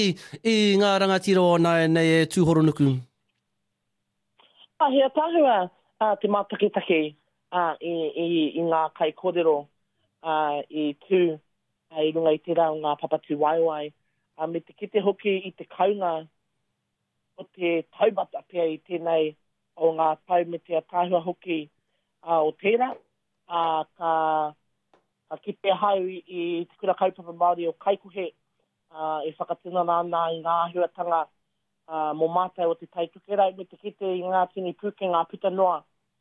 I ngā rangatiro nei e tūhoronuku. Hea tāhua te mātaketake i ngā kai kōrero i tū i runga i te rao ngā papatū waiwai. Me te kite hoki i te kaunga o te taubata pia i tēnei o ngā tau me te tāhua hoki o tērā. Ka kite hau i te kura kaupapa Māori o Kaikohe e whakatinana ana i ngā ahuatanga mō mātai o te taitukerau me te kite i ngā tini pūke ngā puta noa.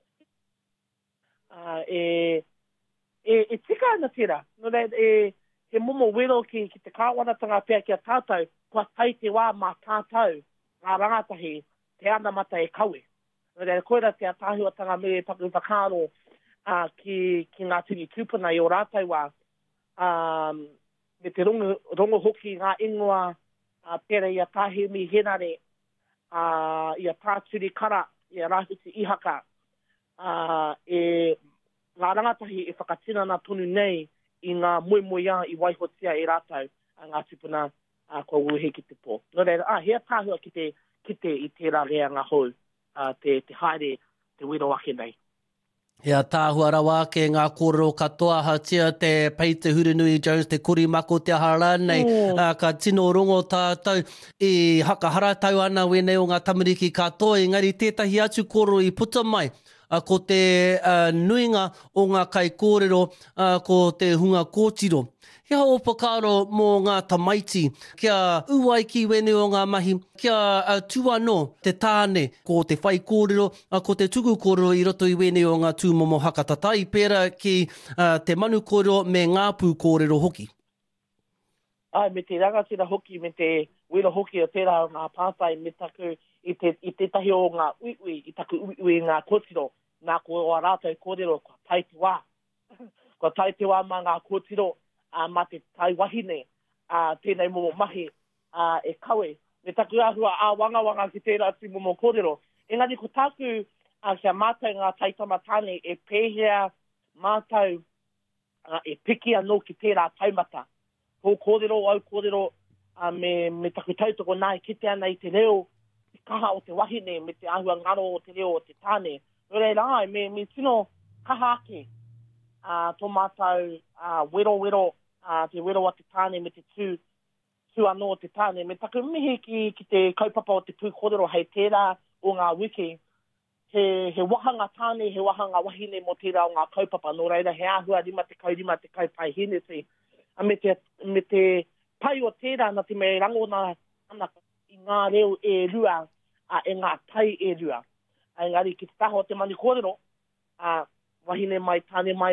E tika ana tira. No rei, he momo wero ki te kāwanatanga pia ki a tātou, kua tai te wā mā tātou, ngā rangatahi, te ana mata e kaue. No rei, koera te atahuatanga me paku whakaro ki ngā tini tūpuna i o rātou wā. Me te rongo hoki ngā ingoa, pera i a tāhemi henare, i a tāturi kara, i a rāhuti ihaka, ngā rangatahi e whakatinana tonu nei i ngā moemoea i waihotia e rātou, ngā tupuna kua uhe ki te pō. No reira, hea tāhua ki te i tērā rea ngā hou, te haere, te wero ake nei. Hea tāhua rawa ke ngā kōrero katoa hatia te Peter Hurinui Jones, te kuri mako te ahara nei, ka tino rongo tātou i hakahara tau ana wenei o ngā tamariki katoa, engari tētahi atu kōrero i puta mai, ko te nuinga o ngā kai kōrero, ko te hunga kōtiro. Kia opakaro mō ngā tamaiti, kia uaiki wene o ngā mahi, kia tuano te tāne, ko te whai kōrero, ko te tuku kōrero i roto i wene o ngā tūmomo hakatatai, pēra ki te manu kōrero me ngā pū kōrero hoki. Me te rangatira hoki, me te wera hoki o tērā o ngā pātai, me taku i te tahi o ngā uiui, i taku uiui ngā kōtiro, nā ko o rātou kōrero, kua tai te wā. Kua tai te wā mā ngā kōtiro, mā te tai wahine, tēnei momo mahi e kawe. Me taku ahua wanga ki tērā ti momo kōrero. Engari ko tāku kia mātou ngā taitama tāne e pēhea mātou e piki anō ki tērā taumata. Ko kōrero, au kōrero, me taku tautoko nai kite ana i te reo, te kaha o te wahine, me te ahua ngaro o te reo o te tāne. Reira, me tino kaha ake tō mātou wero, te wero a te tāne me te tū anō o te tāne. Me taku mihi ki te kaupapa o te pū kōrero hei tērā o ngā wiki. He wahanga tāne, he wahanga wahine mo tērā o ngā kaupapa. Nō reira, he ahua rima te kaupai henesi. Me te pai o tērā na te me rangona ana i ngā reo e rua, e ngā tai e rua. Engari, ki te taho o te mani kōrero, wahine mai, tāne mai,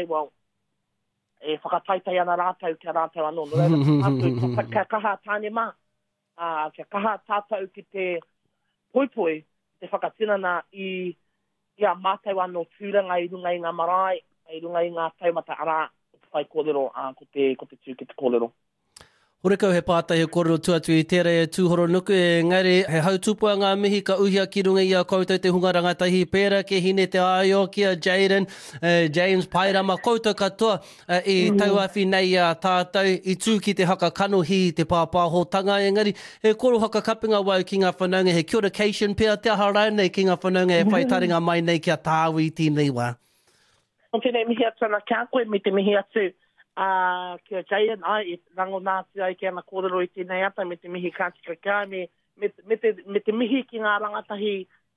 e whakataitai ana rātau kia rātau anō. Kia kaha tāne mā, kia kaha tātau ki te poipoi, te whakatinana i a mātau anō tūranga i runga i ngā marae, i runga i ngā taumata ara, o te whai kōrero, ko te tū ki te kōrero. Horekau he pātai he kōrero tuatu i tērā e tūhoronuku, engari he hautupua ngā mihi ka uhia ki runga i a koutou te hunga rangatahi pēra ke hine te aio kia Jaden, James Pairama, koutou katoa i tauawhi nei a tātou i tū ki te haka kanohi te pāpāhotanga, engari he koro haka kapinga wau ki ngā whanaunga, he curification pia te ahara nei ki ngā whanaunga e whaitaringa mai nei kia tāwi tēnei wā. O tēnei mihi atu ana kia koe me te mihi atu. Kia Jaden, e rango nāti ai ki ana kōrero i tēnei ata, me te mihi kātika kia, me te mihi ki ngā rangatahi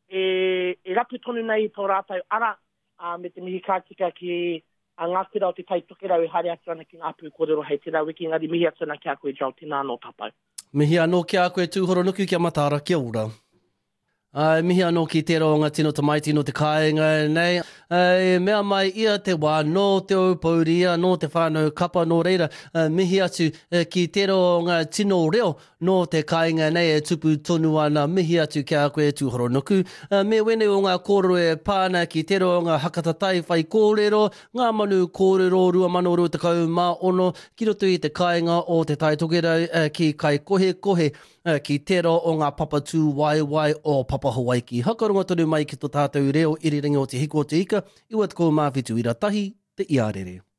e rapu tonu nei tō rātou ara, me te mihi kātika ki ngā kura o te taitokera i haere atu ana ki ngā pū kōrero hei tērā wiki, ngari mihi atu ana kia koe jau tina anō tāpau. Mihi anō kia koe tūhoronuku kia mataara, kia ora. Mihi anō ki tērā o ngā tino tamaiti no te kāinga nei. Mea mai ia te wā no te aupauria, no te whānau kapa no reira. Mihi atu ki tērā o ngā tino reo no te kāinga nei e tupu tonu ana. Mihi atu kia koe tūhoronuku. Me wene o ngā kōrero e pāna ki tērā o ngā hakatatai whai kōrero, ngā manu kōrero 2021, ki roto i te kāinga o te taitokera ki kai kohe ki tērā o ngā papatū waiwai o Papa Hawaii. Hakaronga tonu mai ki tō tātou reo iriringa o te hiko o te ika, iwa te kou mawhitu i ratahi, te iarere.